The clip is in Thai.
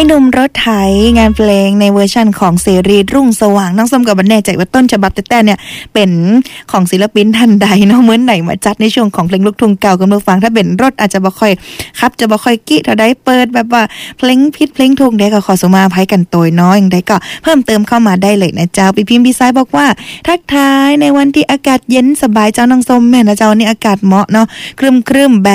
หนุ่มรถไถงานเพลงในเวอร์ชั่นของเสรีรุ่งสว่างน้องส้มกับบันแน่ใจว่าต้นฉบับแต่เนี่ยเป็นของศิลปินท่านใดเนาะเหมือนไหนมาจัดในช่วงของเพลงลูกทุ่งเก่ากันมาฟังถ้าเป็นรถอาจจะบ่ค่อยครับจะบ่ค่อยกี้เท่าใดเปิดแบบว่าเพลงพิษเพลงถูกได้ก็ขอสุมาภัยกันโตยน้อยอย่างใดก็เพิ่มเติมเข้ามาได้เลยนะเจ้าพี่พิมพ์พี่ซ้ายบอกว่าทักทายในวันที่อากาศเย็นสบายเจ้าน้องส้มแม่นะเจ้านี่อากาศเหมาะเนาะครึ้มๆแบบ